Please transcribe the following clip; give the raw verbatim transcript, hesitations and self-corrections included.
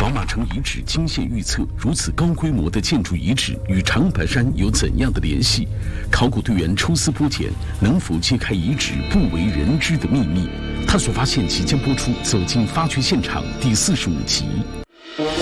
宝马城遗址经线预测，如此高规模的建筑遗址与长白山有怎样的联系？考古队员抽丝剥茧，能否揭开遗址不为人知的秘密？探索发现即将播出《走进发掘现场》第四十五集。